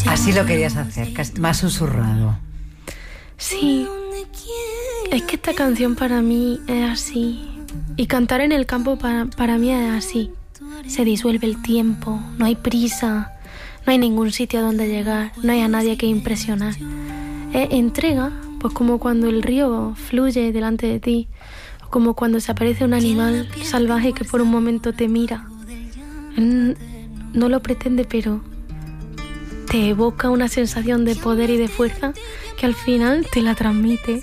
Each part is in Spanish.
Así lo querías hacer, más susurrado. Sí, es que esta canción para mí es así. Y cantar en el campo para mí es así. Se disuelve el tiempo, no hay prisa, no hay ningún sitio donde llegar, no hay a nadie que impresionar. Es entrega, pues como cuando el río fluye delante de ti, o como cuando se aparece un animal salvaje que por un momento te mira. No lo pretende, pero te evoca una sensación de poder y de fuerza que al final te la transmite.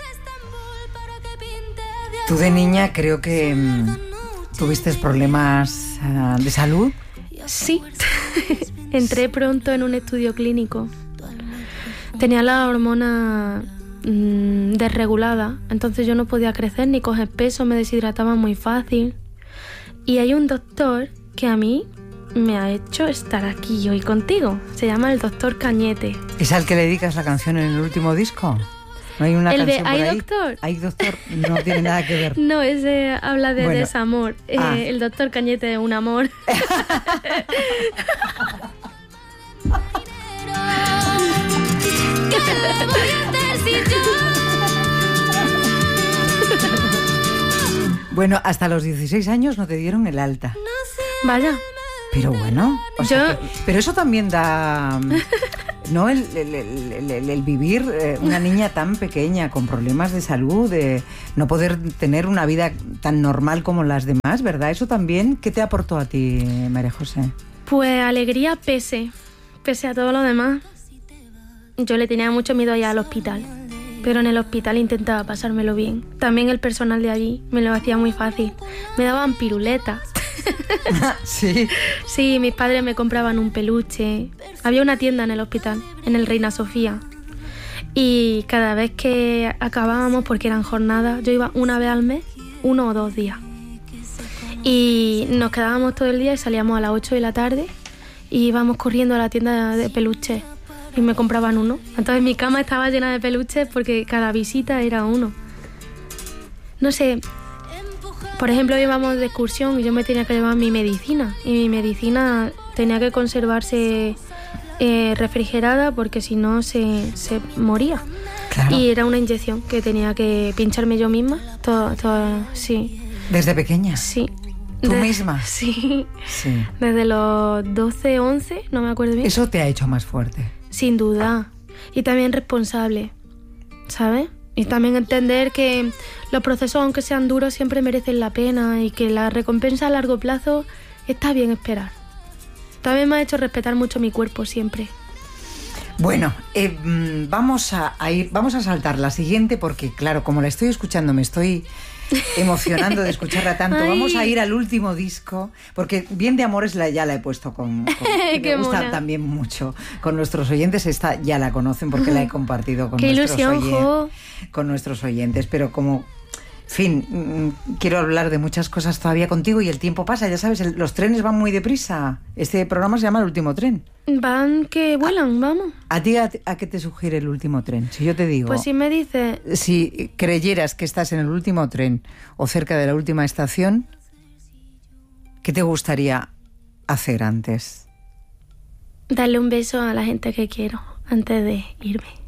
Tú de niña creo que tuviste problemas de salud. Sí, entré pronto en un estudio clínico. Tenía la hormona desregulada, entonces yo no podía crecer ni coger peso, me deshidrataba muy fácil. Y hay un doctor que a mí me ha hecho estar aquí hoy contigo. Se llama el doctor Cañete. ¿Es al que le dedicas la canción en el último disco? ¿No hay una canción por ¿Hay ahí? doctor? ¿Hay doctor? No tiene nada que ver. No, ese habla de Bueno. desamor. El doctor Cañete es un amor. Bueno, hasta los 16 años no te dieron el alta. Vaya. Pero bueno, pero eso también da, ¿no? El vivir una niña tan pequeña con problemas de salud, de no poder tener una vida tan normal como las demás, ¿verdad? Eso también, ¿qué te aportó a ti, María José? Pues alegría pese a todo lo demás. Yo le tenía mucho miedo allá al hospital, pero en el hospital intentaba pasármelo bien. También el personal de allí me lo hacía muy fácil. Me daban piruletas. Sí. Sí, mis padres me compraban un peluche. Había una tienda en el hospital, en el Reina Sofía. Y cada vez que acabábamos, porque eran jornadas, yo iba una vez al mes, 1 o 2 días. Y nos quedábamos todo el día y salíamos a las 8 de la tarde y íbamos corriendo a la tienda de peluches y me compraban uno. Entonces mi cama estaba llena de peluches porque cada visita era uno. No sé, por ejemplo, íbamos de excursión y yo me tenía que llevar mi medicina. Y mi medicina tenía que conservarse refrigerada porque si no se moría. Claro. Y era una inyección que tenía que pincharme yo misma. Sí. ¿Desde pequeña? Sí. ¿Tú misma? Sí. Sí. Desde los 12, 11, no me acuerdo bien. Eso te ha hecho más fuerte. Sin duda. Y también responsable, ¿sabes? Y también entender que los procesos, aunque sean duros, siempre merecen la pena y que la recompensa a largo plazo está bien esperar. También me ha hecho respetar mucho mi cuerpo siempre. Bueno, vamos a saltar la siguiente porque, claro, como la estoy escuchando, me estoy emocionando de escucharla tanto. Ay. Vamos a ir al último disco, porque Bien de Amores ya la he puesto me gusta mona. también mucho con nuestros oyentes. Esta ya la conocen porque la he compartido con Qué ilusión, Jo. con nuestros oyentes, pero como... En fin, quiero hablar de muchas cosas todavía contigo y el tiempo pasa, ya sabes, los trenes van muy deprisa. Este programa se llama El Último Tren. Van que vuelan, vamos. ¿A ti a qué te sugiere el último tren? Si yo te digo... Pues si me dices... Si creyeras que estás en el último tren o cerca de la última estación, ¿qué te gustaría hacer antes? Darle un beso a la gente que quiero antes de irme.